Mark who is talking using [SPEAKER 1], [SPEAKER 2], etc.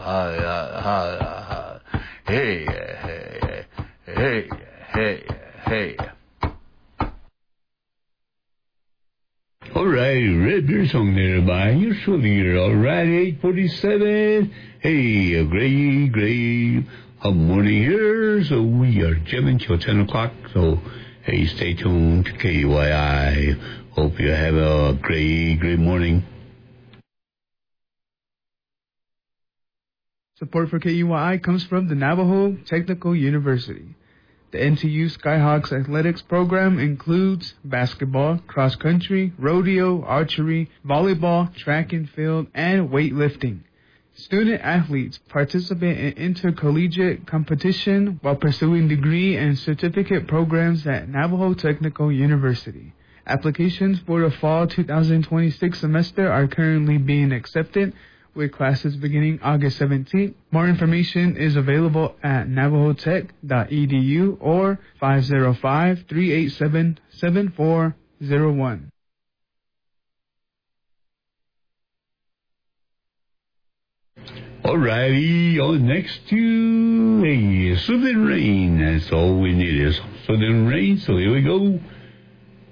[SPEAKER 1] Hey, hey, hey, hey.
[SPEAKER 2] All right, Red Beer song there by Usual Leader. All right, 8:47. Hey, a great morning here. So we are jamming till 10 o'clock. So, hey, stay tuned to KUYI. Hope you have a great morning.
[SPEAKER 3] Support for KUYI comes from the Navajo Technical University. The NTU Skyhawks athletics program includes basketball, cross country, rodeo, archery, volleyball, track and field, and weightlifting. Student athletes participate in intercollegiate competition while pursuing degree and certificate programs at Navajo Technical University. Applications for the fall 2026 semester are currently being accepted, with classes beginning August 17th. More information is available at navajotech.edu or 505-387-7401.
[SPEAKER 2] Alrighty, on next to Southern Rain. That's all we need is Southern Rain. So here we go.